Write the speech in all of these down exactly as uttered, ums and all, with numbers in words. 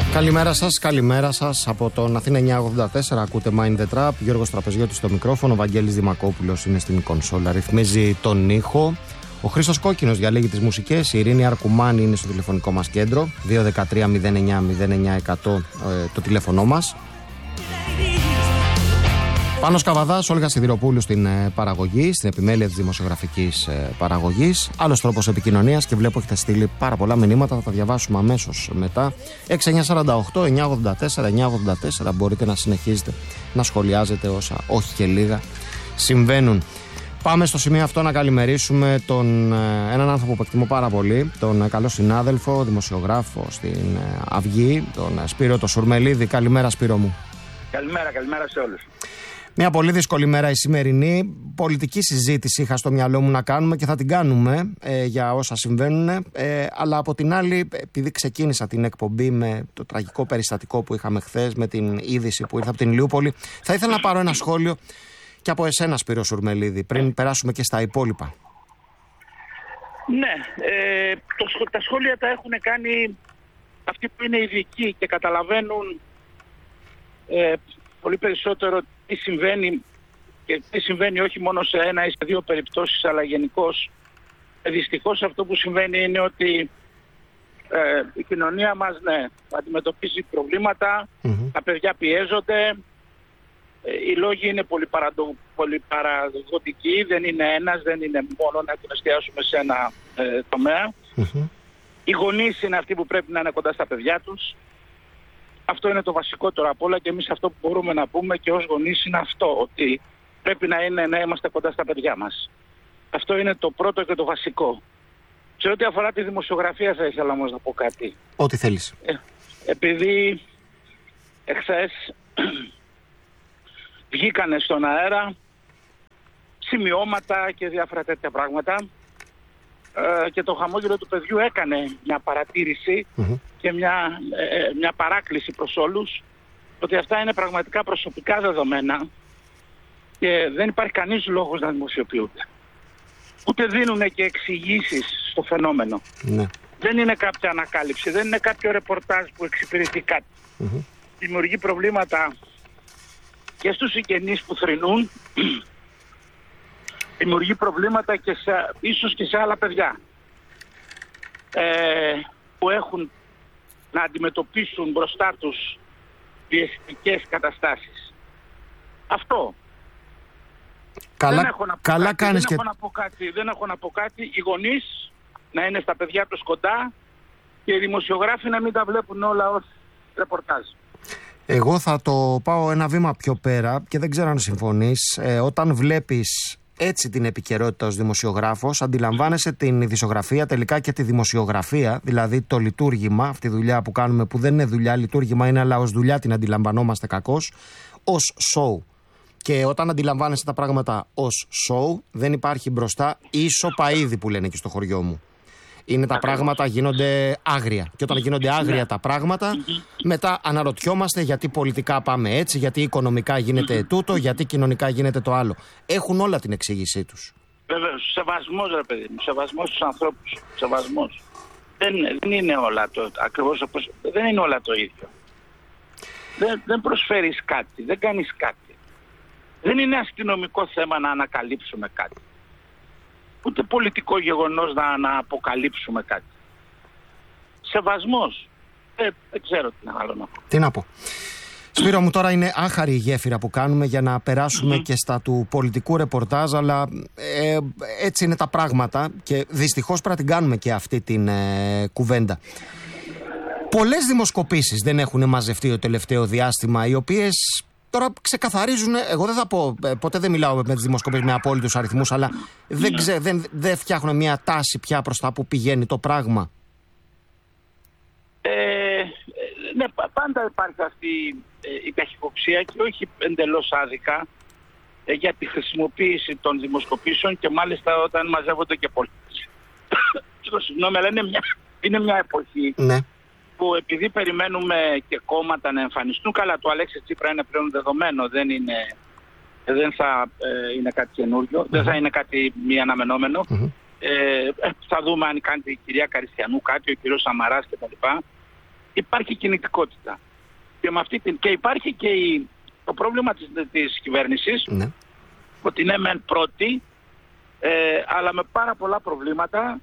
Καλημέρα σας, καλημέρα σας από τον Αθήνα εννιακόσια ογδόντα τέσσερα. Ακούτε Mind the Trap. Γιώργος Τραπεζιώτης στο μικρόφωνο. Ο Βαγγέλης Δημακόπουλος είναι στην κονσόλα. Ρυθμίζει τον ήχο. Ο Χρήστος Κόκκινος διαλέγει τις μουσικές. Η Ειρήνη Αρκουμάνη είναι στο τηλεφωνικό μας κέντρο. δύο ένα τρία μηδέν εννιά μηδέν εννιά εκατό ε, το τηλέφωνο μας. Πάνος Καβαδάς, Όλγα Σιδηροπούλου στην ε, παραγωγή, στην επιμέλεια της δημοσιογραφικής ε, παραγωγής. Άλλος τρόπος επικοινωνίας και βλέπω έχετε στείλει πάρα πολλά μηνύματα, θα τα διαβάσουμε αμέσως μετά. έξι εννιά τέσσερα οκτώ εννιά ογδόντα τέσσερα εννιά ογδόντα τέσσερα μπορείτε να συνεχίζετε να σχολιάζετε όσα όχι και λίγα συμβαίνουν. Πάμε στο σημείο αυτό να καλημερίσουμε τον, ε, έναν άνθρωπο που εκτιμώ πάρα πολύ, τον ε, καλό συνάδελφο, δημοσιογράφο στην ε, Αυγή, τον ε, Σπύρο το Σουρμελίδη. Καλημέρα, Σπύρο μου. Καλημέρα, καλημέρα σε όλους. Μια πολύ δύσκολη μέρα η σημερινή. Πολιτική συζήτηση είχα στο μυαλό μου να κάνουμε και θα την κάνουμε ε, για όσα συμβαίνουν. Ε, αλλά από την άλλη, επειδή ξεκίνησα την εκπομπή με το τραγικό περιστατικό που είχαμε χθες, με την είδηση που ήρθε από την Ηλιούπολη, θα ήθελα να πάρω ένα σχόλιο και από εσένα, Σπύρο Σουρμελίδη, πριν περάσουμε και στα υπόλοιπα. Ναι, ε, το, τα σχόλια τα έχουν κάνει αυτοί που είναι ειδικοί και καταλαβαίνουν ε, πολύ περισσότερο τι συμβαίνει και τι συμβαίνει όχι μόνο σε ένα ή σε δύο περιπτώσεις, αλλά γενικώς. Δυστυχώς αυτό που συμβαίνει είναι ότι ε, η κοινωνία μας ναι, αντιμετωπίζει προβλήματα, mm-hmm. τα παιδιά πιέζονται, ε, οι λόγοι είναι πολύ, παραδο, πολύ παραδοτικοί, δεν είναι ένας, δεν είναι μόνο να την εστιάσουμε σε ένα ε, τομέα. Mm-hmm. Οι γονείς είναι αυτοί που πρέπει να είναι κοντά στα παιδιά τους. Αυτό είναι το βασικότερο απ' όλα και εμείς αυτό που μπορούμε να πούμε και ως γονείς είναι αυτό, ότι πρέπει να, είναι, να είμαστε κοντά στα παιδιά μας. Αυτό είναι το πρώτο και το βασικό. Σε ό,τι αφορά τη δημοσιογραφία θα ήθελα όμως να πω κάτι. Ό,τι θέλεις. Ε, επειδή εχθές βγήκανε στον αέρα σημειώματα και διάφορα τέτοια πράγματα ε, και το χαμόγελο του παιδιού έκανε μια παρατήρηση mm-hmm. και μια, ε, μια παράκληση προς όλους ότι αυτά είναι πραγματικά προσωπικά δεδομένα και δεν υπάρχει κανείς λόγος να δημοσιοποιούνται. Ούτε δίνουν και εξηγήσεις στο φαινόμενο. Ναι. Δεν είναι κάποια ανακάλυψη, δεν είναι κάποιο ρεπορτάζ που εξυπηρετεί κάτι. Mm-hmm. Δημιουργεί προβλήματα και στους συγγενείς που θρηνούν, δημιουργεί προβλήματα και σε, ίσως και σε άλλα παιδιά ε, που έχουν να αντιμετωπίσουν μπροστά τους πιεστικές καταστάσεις. Αυτό. Καλά, δεν έχω να πω καλά κάτι, κάνεις δεν και... έχω να πω κάτι, δεν έχω να πω κάτι. Οι γονείς να είναι στα παιδιά τους κοντά και οι δημοσιογράφοι να μην τα βλέπουν όλα ως ρεπορτάζ. Εγώ θα το πάω ένα βήμα πιο πέρα και δεν ξέρω αν συμφωνείς. Ε, όταν βλέπεις έτσι την επικαιρότητα ως δημοσιογράφος, αντιλαμβάνεσαι την ειδησιογραφία τελικά και τη δημοσιογραφία, δηλαδή το λειτουργήμα, αυτή η δουλειά που κάνουμε που δεν είναι δουλειά, λειτουργήμα είναι, αλλά ως δουλειά την αντιλαμβανόμαστε κακώς, ως show. Και όταν αντιλαμβάνεσαι τα πράγματα ως show, δεν υπάρχει μπροστά ίσο παΐδι που λένε και στο χωριό μου. Είναι τα πράγματα γίνονται άγρια. Και όταν γίνονται άγρια τα πράγματα, μετά αναρωτιόμαστε γιατί πολιτικά πάμε έτσι, γιατί οικονομικά γίνεται τούτο, γιατί κοινωνικά γίνεται το άλλο. Έχουν όλα την εξήγησή τους. Βεβαίως, σεβασμός ρε παιδί μου, σεβασμός στους ανθρώπους, σεβασμός. Δεν, δεν είναι όλα το, ακριβώς όπως, δεν είναι όλα το ίδιο. Δεν, δεν προσφέρεις κάτι, δεν κάνεις κάτι. Δεν είναι αστυνομικό θέμα να ανακαλύψουμε κάτι. Ούτε πολιτικό γεγονός να, να αποκαλύψουμε κάτι. Σεβασμός. Ε, δεν ξέρω τι άλλο να πω. Τι να πω. Σπύρο μου, τώρα είναι άχαρη η γέφυρα που κάνουμε για να περάσουμε mm-hmm. και στα του πολιτικού ρεπορτάζ, αλλά ε, έτσι είναι τα πράγματα και δυστυχώς πρέπει να την κάνουμε και αυτή την ε, κουβέντα. Πολλές δημοσκοπήσεις δεν έχουν μαζευτεί το τελευταίο διάστημα, οι οποίες... Τώρα ξεκαθαρίζουν, εγώ δεν θα πω, ποτέ δεν μιλάω με τις δημοσκοπήσεις με απόλυτους αριθμούς, αλλά δεν, ξε, δεν, δεν φτιάχνουν μια τάση πια προς τα που πηγαίνει το πράγμα. Ε, ναι, πάντα υπάρχει αυτή η καχυποψία και όχι εντελώς άδικα ε, για τη χρησιμοποίηση των δημοσκοπήσεων και μάλιστα όταν μαζεύονται και πολίτες. Συγγνώμη, αλλά είναι μια, είναι μια εποχή. Ναι. Που επειδή περιμένουμε και κόμματα να εμφανιστούν, καλά το Αλέξη Τσίπρα είναι πλέον δεδομένο, δεν, είναι, δεν θα ε, είναι κάτι καινούριο, mm-hmm. δεν θα είναι κάτι μη αναμενόμενο. Mm-hmm. Ε, θα δούμε αν κάνει η κυρία Καριστιανού κάτι, ο κύριος Σαμαράς κτλ. υπάρχει κινητικότητα. Και, με αυτή την, και υπάρχει και η, το πρόβλημα της, της κυβέρνησης, ναι. ότι είναι μεν πρώτη, ε, αλλά με πάρα πολλά προβλήματα.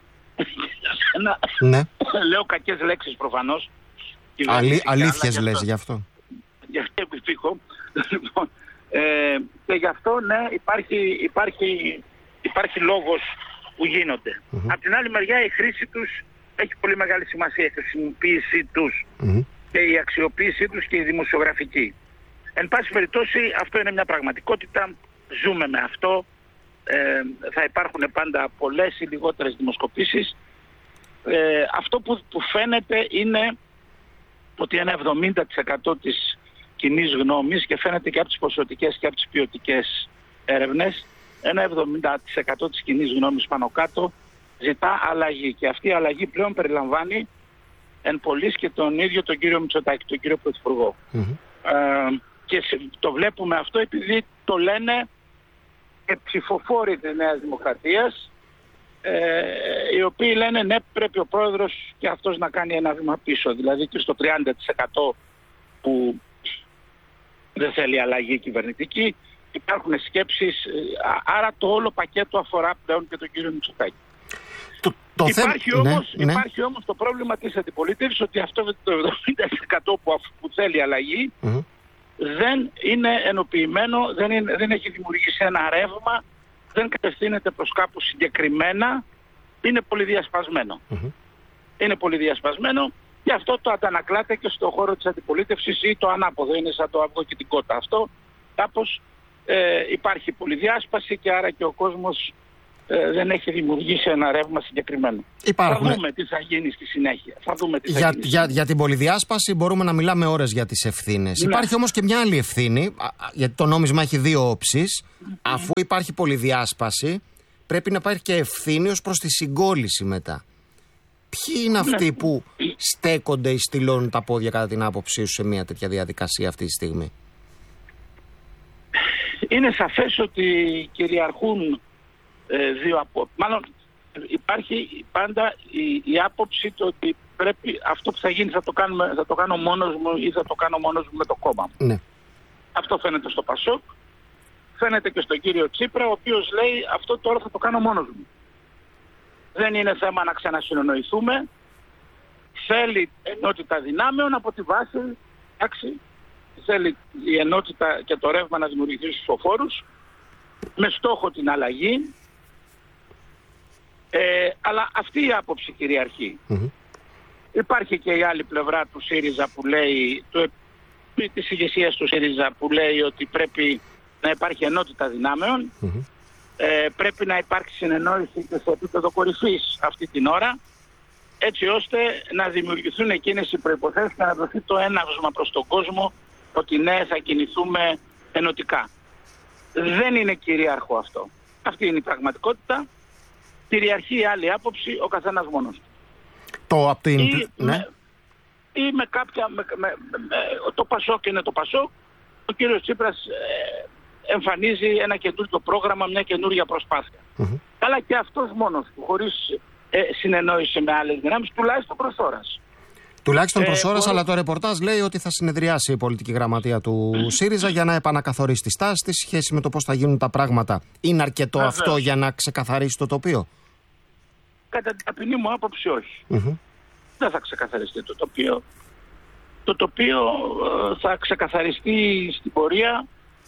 Ναι. Λέω κακές λέξεις προφανώς. Αλή, αλήθειες λες γι' αυτό. Γι' αυτό επιφύχω. Λοιπόν, ε, και γι' αυτό ναι υπάρχει, υπάρχει, υπάρχει λόγος που γίνονται. Mm-hmm. Απ' την άλλη μεριά η χρήση τους έχει πολύ μεγάλη σημασία, η χρησιμοποίησή τους mm-hmm. και η αξιοποίησή τους και η δημοσιογραφική. Εν πάση περιπτώσει αυτό είναι μια πραγματικότητα, ζούμε με αυτό, ε, θα υπάρχουν πάντα πολλές ή λιγότερες δημοσκοπήσεις. Ε, αυτό που, που φαίνεται είναι ότι ένα εβδομήντα τοις εκατό της κοινής γνώμης, και φαίνεται και από τις ποσοτικές και από τις ποιοτικές έρευνες, ένα εβδομήντα τοις εκατό της κοινής γνώμης πάνω κάτω ζητά αλλαγή. Και αυτή η αλλαγή πλέον περιλαμβάνει εν πολλοίς και τον ίδιο τον κύριο Μητσοτάκη, τον κύριο Πρωθυπουργό. Mm-hmm. Ε, και το βλέπουμε αυτό επειδή το λένε και ψηφοφόροι της Νέας Δημοκρατίας, ε, οι οποίοι λένε ναι, πρέπει ο πρόεδρος και αυτός να κάνει ένα βήμα πίσω. Δηλαδή και στο τριάντα τοις εκατό που δεν θέλει αλλαγή κυβερνητική υπάρχουν σκέψεις, άρα το όλο πακέτο αφορά πλέον και τον κύριο Μητσοτάκη. Το, το υπάρχει, θέ... όμως, ναι, υπάρχει ναι. όμως το πρόβλημα της αντιπολίτευσης, ότι αυτό το εβδομήντα τοις εκατό που, που θέλει αλλαγή mm-hmm. δεν είναι ενοποιημένο, δεν, είναι, δεν έχει δημιουργήσει ένα ρεύμα, δεν κατευθύνεται προς κάπου συγκεκριμένα, είναι πολύ διασπασμένο. Mm-hmm. Είναι πολύ διασπασμένο και αυτό το αντανακλάται και στο χώρο της αντιπολίτευσης ή το ανάποδο, είναι σαν το αυγό και την κότα. Αυτό κάπως ε, υπάρχει πολυδιάσπαση και άρα και ο κόσμος ε, δεν έχει δημιουργήσει ένα ρεύμα συγκεκριμένο. Υπάρχουν. Θα δούμε τι θα γίνει στη συνέχεια. Θα δούμε τι θα για, γίνει. Για, για την πολυδιάσπαση μπορούμε να μιλάμε ώρες για τις ευθύνες. Ναι. Υπάρχει όμως και μια άλλη ευθύνη, γιατί το νόμισμα έχει δύο όψεις. Mm-hmm. Αφού υπάρχει πολυδιάσπαση, πρέπει να υπάρχει και ευθύνη ως προς τη συγκόλληση μετά. Ποιοι είναι αυτοί ναι. που στέκονται ή στυλώνουν τα πόδια κατά την άποψή σου σε μια τέτοια διαδικασία αυτή τη στιγμή? Είναι σαφές ότι κυριαρχούν ε, δύο απόψεις. Μάλλον υπάρχει πάντα η, η άποψη το ότι πρέπει αυτό που θα γίνει θα το, κάνουμε, θα το κάνω μόνος μου ή θα το κάνω μόνος μου με το κόμμα μου. Ναι. Αυτό φαίνεται στο Πασόκ, φαίνεται και στον κύριο Τσίπρα, ο οποίος λέει αυτό τώρα θα το κάνω μόνος μου. Δεν είναι θέμα να ξανασυνονοηθούμε. Θέλει ενότητα δυνάμεων από τη βάση, εντάξει, θέλει η ενότητα και το ρεύμα να δημιουργηθεί στους ψηφοφόρους με στόχο την αλλαγή. Ε, αλλά αυτή η άποψη κυριαρχεί. Mm-hmm. Υπάρχει και η άλλη πλευρά του ΣΥΡΙΖΑ που λέει, του, της ηγεσίας του ΣΥΡΙΖΑ που λέει ότι πρέπει να υπάρχει ενότητα δυνάμεων. Mm-hmm. Ε, πρέπει να υπάρξει συνεννόηση και σε επίπεδο κορυφής αυτή την ώρα, έτσι ώστε να δημιουργηθούν εκείνες οι προϋποθέσεις και να δοθεί το έναυσμα προς τον κόσμο ότι ναι, θα κινηθούμε ενωτικά. Δεν είναι κυρίαρχο αυτό. Αυτή είναι η πραγματικότητα. Κυριαρχεί η άλλη άποψη, ο καθένας μόνος του. Το απ' την... Ή, ναι. με, ή με κάποια... Με, με, με, το Πασόκ είναι το Πασόκ. Ο κύριος Τσίπρας ε, εμφανίζει ένα καινούργιο πρόγραμμα, μια καινούργια προσπάθεια. Mm-hmm. Αλλά και αυτός μόνος του, χωρίς ε, συνεννόηση με άλλες δυνάμεις, τουλάχιστον προς ώρας. Τουλάχιστον προς ώρας, ε, αλλά το ρεπορτάζ λέει ότι θα συνεδριάσει η πολιτική γραμματεία του mm. ΣΥΡΙΖΑ για να επανακαθορίσει τη στάση της σχέση με το πώς θα γίνουν τα πράγματα. Είναι αρκετό Βεβαίως. αυτό για να ξεκαθαρίσει το τοπίο? Κατά την ταπεινή μου άποψη όχι. Mm-hmm. Δεν θα ξεκαθαριστεί το τοπίο. Το τοπίο ε, θα ξεκαθαριστεί στην πορεία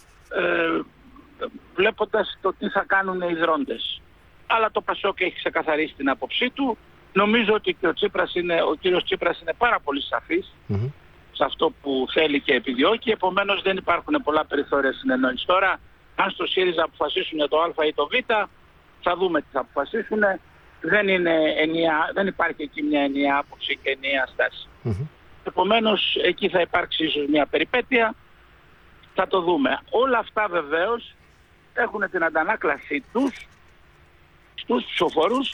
ε, βλέποντας το τι θα κάνουν οι δρόντες. Αλλά το Πασόκ έχει ξεκαθαρίσει την άποψή του. Νομίζω ότι και ο, Τσίπρας είναι, ο κύριος Τσίπρας είναι πάρα πολύ σαφής mm-hmm. σε αυτό που θέλει και επιδιώκει. Επομένως δεν υπάρχουν πολλά περιθώρια συνεννόησης. Τώρα, αν στο ΣΥΡΙΖΑ αποφασίσουν το Α ή το Β, θα δούμε τι θα αποφασίσουν. Δεν, είναι ενιαία, δεν υπάρχει εκεί μια ενιαία άποψη και ενιαία στάση. Mm-hmm. Επομένως, εκεί θα υπάρξει ίσως μια περιπέτεια. Θα το δούμε. Όλα αυτά βεβαίως έχουν την αντανάκλασή τους στους ψηφοφόρους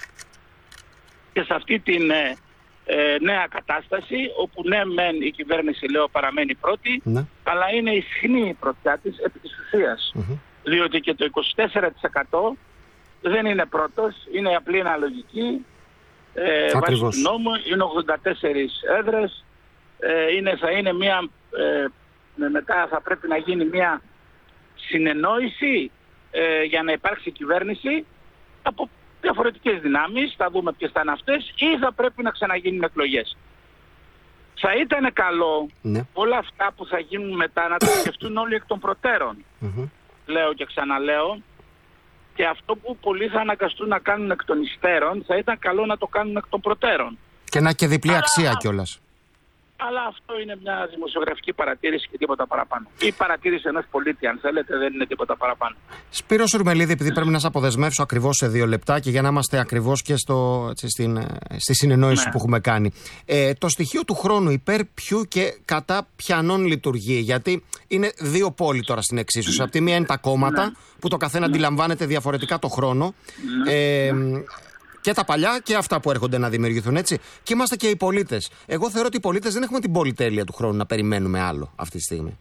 και σε αυτή την ε, ε, νέα κατάσταση, όπου ναι μεν η κυβέρνηση, λέω, παραμένει πρώτη, ναι. αλλά είναι ισχνή η πρωτιά της επί της ουσίας. Mm-hmm. Διότι και το είκοσι τέσσερα τοις εκατό δεν είναι πρώτος, είναι απλή αναλογική, ε, βάσει του νόμου, είναι ογδόντα τέσσερις έδρες, ε, είναι, θα είναι μια, ε, μετά θα πρέπει να γίνει μια συνεννόηση ε, για να υπάρξει κυβέρνηση από διαφορετικές δυνάμεις, θα δούμε ποιες θα είναι αυτές, ή θα πρέπει να ξαναγίνουν εκλογές. Θα ήταν καλό ναι. όλα αυτά που θα γίνουν μετά να τα σκεφτούν όλοι εκ των προτέρων. Mm-hmm. Λέω και ξαναλέω. Και αυτό που πολλοί θα αναγκαστούν να κάνουν εκ των υστέρων, θα ήταν καλό να το κάνουν εκ των προτέρων. Και να και διπλή αλλά, αξία κιόλας. Αλλά αυτό είναι μια δημοσιογραφική παρατήρηση και τίποτα παραπάνω. Ή παρατήρηση ενός πολίτη, αν θέλετε, δεν είναι τίποτα παραπάνω. Σπύρο Σουρμελίδη, επειδή πρέπει να σε αποδεσμεύσω ακριβώς σε δύο λεπτά και για να είμαστε ακριβώς και στο, έτσι, στην, στη συνεννόηση ναι. που έχουμε κάνει. Ε, το στοιχείο του χρόνου υπέρ ποιου και κατά ποιανών λειτουργεί? Γιατί είναι δύο πόλοι τώρα στην εξίσωση. Από τη μία είναι τα κόμματα, ναι. που το καθένα ναι. αντιλαμβάνεται διαφορετικά το χρόνο. Ναι. Ε, ναι. Και τα παλιά και αυτά που έρχονται να δημιουργηθούν, έτσι. Και είμαστε και οι πολίτες. Εγώ θεωρώ ότι οι πολίτες δεν έχουμε την πολυτέλεια του χρόνου να περιμένουμε άλλο αυτή τη στιγμή.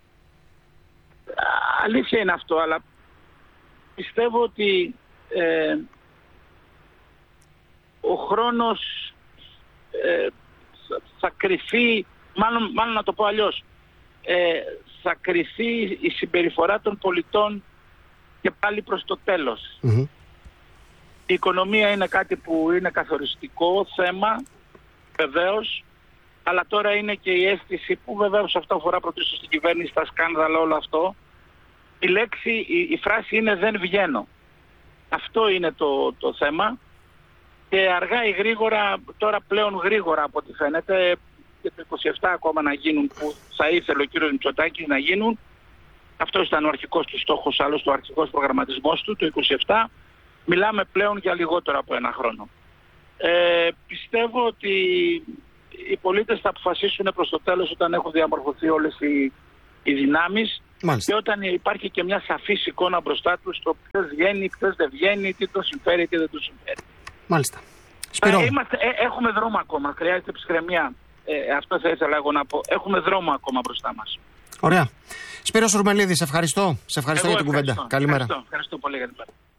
Αλήθεια είναι αυτό, αλλά πιστεύω ότι ε, ο χρόνος ε, θα κρυφεί, μάλλον, μάλλον να το πω αλλιώς, ε, θα κρυφεί η συμπεριφορά των πολιτών και πάλι προς το τέλος. Mm-hmm. Η οικονομία είναι κάτι που είναι καθοριστικό θέμα, βεβαίως, αλλά τώρα είναι και η αίσθηση που βεβαίως αυτό αφορά πρωτίστως στην κυβέρνηση, τα σκάνδαλα, όλο αυτό. Η λέξη, η, η φράση είναι «δεν βγαίνω». Αυτό είναι το, το θέμα και αργά ή γρήγορα, τώρα πλέον γρήγορα από ό,τι φαίνεται, και το είκοσι επτά ακόμα να γίνουν που θα ήθελε ο κύριος Μητσοτάκης να γίνουν. Αυτό ήταν ο αρχικός του στόχος, άλλωστε ο αρχικός προγραμματισμός του, το είκοσι επτά. Μιλάμε πλέον για λιγότερο από ένα χρόνο. Ε, πιστεύω ότι οι πολίτες θα αποφασίσουν προς το τέλος όταν έχουν διαμορφωθεί όλες οι, οι δυνάμεις. Μάλιστα. Και όταν υπάρχει και μια σαφής εικόνα μπροστά τους το ποιος βγαίνει, ποιος δεν βγαίνει, τι το συμφέρει, τι δεν το συμφέρει. Μάλιστα. Ε, είμαστε, ε, έχουμε δρόμο ακόμα, χρειάζεται ψυχραιμία. Ε, αυτό θα ήθελα εγώ να πω. Έχουμε δρόμο ακόμα μπροστά μας. Ωραία. Σπύρο Σουρμελίδη, σε ευχαριστώ. Σε ευχαριστώ εγώ για την κουβέντα. Καλημέρα. Ευχαριστώ, ευχαριστώ πολύ για την παρέμβαση.